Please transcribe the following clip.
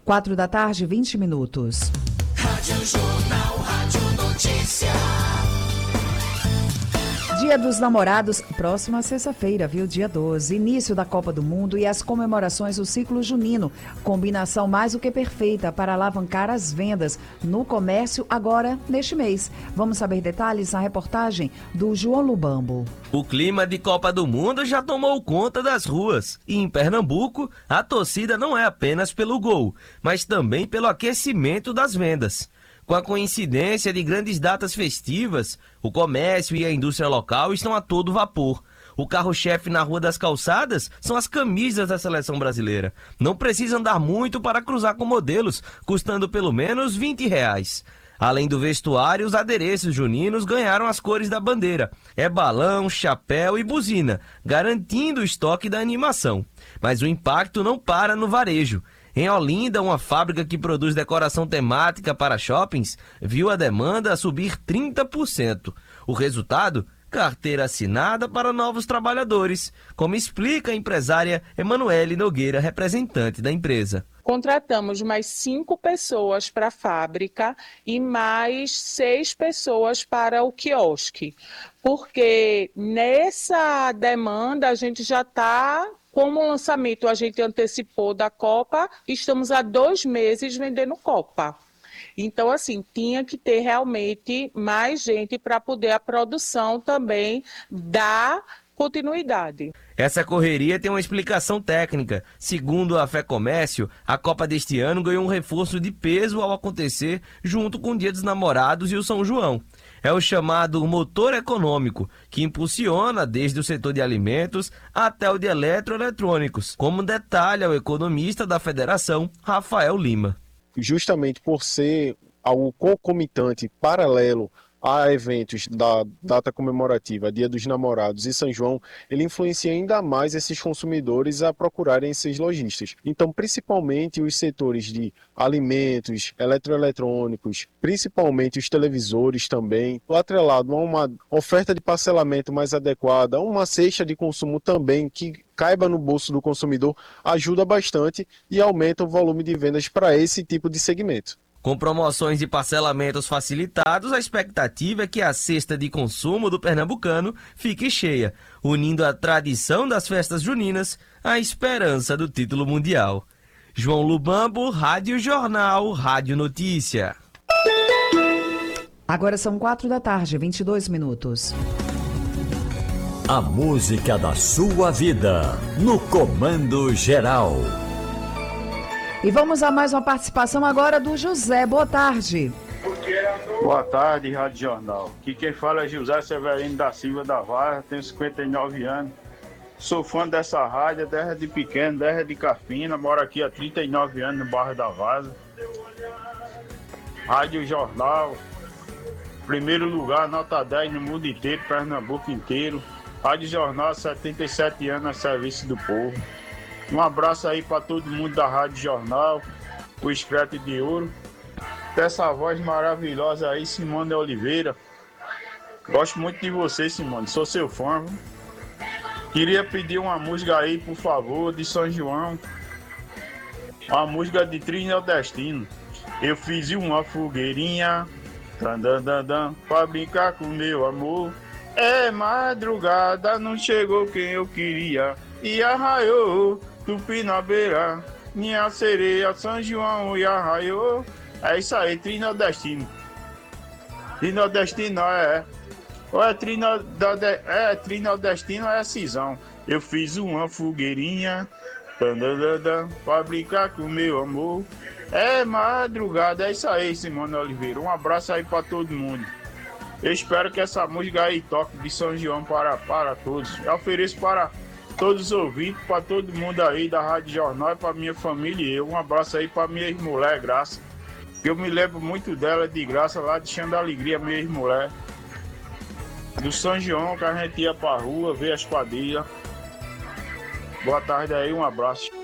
4 da tarde, 20 minutos. Rádio Jornal, Rádio Notícia. Dia dos Namorados, próxima sexta-feira, viu? Dia 12, início da Copa do Mundo e as comemorações do ciclo junino. Combinação mais do que perfeita para alavancar as vendas no comércio agora, neste mês. Vamos saber detalhes na reportagem do João Lubambo. O clima de Copa do Mundo já tomou conta das ruas. E em Pernambuco, a torcida não é apenas pelo gol, mas também pelo aquecimento das vendas. Com a coincidência de grandes datas festivas, o comércio e a indústria local estão a todo vapor. O carro-chefe na Rua das Calçadas são as camisas da seleção brasileira. Não precisa andar muito para cruzar com modelos, custando pelo menos R$20. Além do vestuário, os adereços juninos ganharam as cores da bandeira. É balão, chapéu e buzina, garantindo o estoque da animação. Mas o impacto não para no varejo. Em Olinda, uma fábrica que produz decoração temática para shoppings, viu a demanda subir 30%. O resultado? Carteira assinada para novos trabalhadores, como explica a empresária Emanuele Nogueira, representante da empresa. Contratamos mais 5 pessoas para a fábrica e mais 6 pessoas para o quiosque, porque nessa demanda a gente já está... Como o lançamento a gente antecipou da Copa, estamos há 2 meses vendendo Copa. Então, assim, tinha que ter realmente mais gente para poder a produção também dar continuidade. Essa correria tem uma explicação técnica. Segundo a FEComércio, a Copa deste ano ganhou um reforço de peso ao acontecer junto com o Dia dos Namorados e o São João. É o chamado motor econômico, que impulsiona desde o setor de alimentos até o de eletroeletrônicos, como detalha o economista da federação, Rafael Lima. Justamente por ser algo concomitante, paralelo a eventos da data comemorativa, Dia dos Namorados e São João, ele influencia ainda mais esses consumidores a procurarem esses lojistas. Então, principalmente os setores de alimentos, eletroeletrônicos, principalmente os televisores também, atrelado a uma oferta de parcelamento mais adequada, uma cesta de consumo também que caiba no bolso do consumidor, ajuda bastante e aumenta o volume de vendas para esse tipo de segmento. Com promoções e parcelamentos facilitados, a expectativa é que a cesta de consumo do pernambucano fique cheia, unindo a tradição das festas juninas à esperança do título mundial. João Lubambo, Rádio Jornal, Rádio Notícia. Agora são 4 da tarde, 22 minutos. A música da sua vida, no Comando Geral. E vamos a mais uma participação agora do José. Boa tarde. Boa tarde, Rádio Jornal. Aqui quem fala é José Severino da Silva da Varra, tenho 59 anos. Sou fã dessa rádio desde pequeno, desde Carpina, moro aqui há 39 anos no bairro da Vaza. Rádio Jornal, primeiro lugar, nota 10 no mundo inteiro, Pernambuco inteiro. Rádio Jornal, 77 anos a serviço do povo. Um abraço aí para todo mundo da Rádio Jornal, o Escrete de Ouro. Dessa voz maravilhosa aí, Simone Oliveira. Gosto muito de você, Simone, sou seu fã. Queria pedir uma música aí, por favor, de São João. Uma música de Trinodestino. Eu fiz uma fogueirinha, pra brincar com meu amor. É madrugada, não chegou quem eu queria. E arraiou, tupi na beira, minha sereia, São João e arraiou. É isso aí, Trinodestino. Trinodestino ou é Trinodestino ou é Cisão. Eu fiz uma fogueirinha, pra brincar com meu amor. É madrugada, é isso aí, Simone Oliveira. Um abraço aí pra todo mundo. Eu espero que essa música aí toque de São João para todos. Eu ofereço para todos os ouvintes, para todo mundo aí da Rádio Jornal, para minha família e eu. Um abraço aí para minha ex-mulher, Graça. Eu me lembro muito dela de Graça, lá de Chão da Alegria, minha ex-mulher. Do São João, que a gente ia pra rua, ver as quadrilhas. Boa tarde aí, um abraço.